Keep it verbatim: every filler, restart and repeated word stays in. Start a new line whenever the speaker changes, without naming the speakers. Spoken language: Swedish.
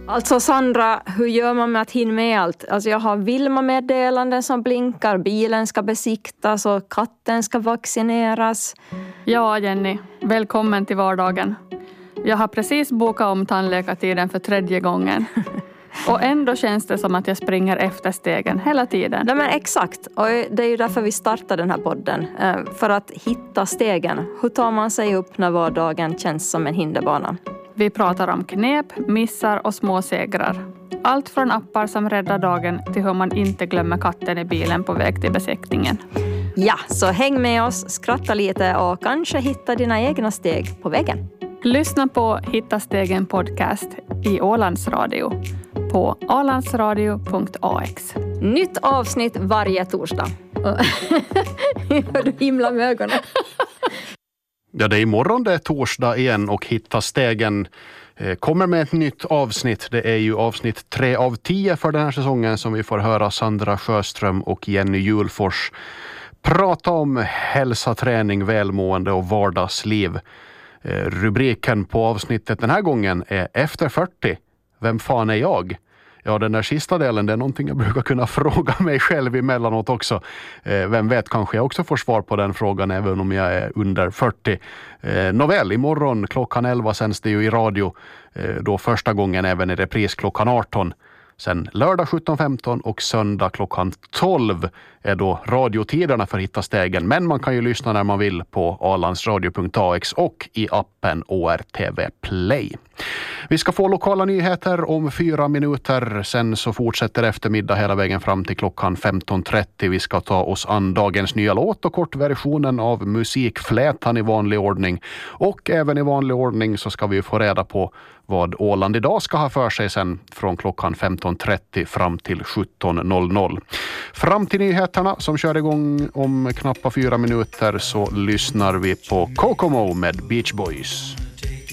Alltså Sandra, hur gör man med att hinna med allt? Alltså jag har Vilma-meddelanden som blinkar, bilen ska besiktas och katten ska vaccineras.
Ja, Jenny. Välkommen till vardagen. Jag har precis bokat om tandläkartiden för tredje gången. Och ändå känns det som att jag springer efter stegen hela tiden.
Nej men exakt, och det är ju därför vi startar den här podden. För att hitta stegen. Hur tar man sig upp när vardagen känns som en hinderbana?
Vi pratar om knep, missar och små segrar. Allt från appar som räddar dagen till hur man inte glömmer katten i bilen på väg till besiktningen.
Ja, så häng med oss, skratta lite och kanske hitta dina egna steg på vägen.
Lyssna på Hitta stegen podcast i Ålands Radio på ålandsradio punkt a x.
Nytt avsnitt varje torsdag. Hör du himla med ögonen?
Ja, det är imorgon, det är torsdag igen och Hitta stegen eh, kommer med ett nytt avsnitt. Det är ju avsnitt tre av tio för den här säsongen som vi får höra Sandra Sjöström och Jenny Julfors prata om hälsa, träning, välmående och vardagsliv. Eh, rubriken på avsnittet den här gången är Efter fyrtio. Vem fan är jag? Ja, den där sista delen, det är någonting jag brukar kunna fråga mig själv emellanåt också. Eh, vem vet, kanske jag också får svar på den frågan även om jag är under fyrtio. Eh, Nåväl, imorgon klockan elva sänds det ju i radio. Eh, då första gången även i repris klockan arton. Sen lördag sjutton femton och söndag klockan tolv är då radiotiderna för Hitta stegen. Men man kan ju lyssna när man vill på ålandsradio punkt a x och i appen O R T V Play. Vi ska få lokala nyheter om fyra minuter. Sen så fortsätter eftermiddag hela vägen fram till klockan femton trettio. Vi ska ta oss an dagens nya låt och kortversionen av musikflätan i vanlig ordning. Och även i vanlig ordning så ska vi få reda på vad Åland idag ska ha för sig sen från klockan femton trettio fram till sjutton noll noll. Fram till nyheterna som kör igång om knappt fyra minuter så lyssnar vi på Kokomo med Beach Boys.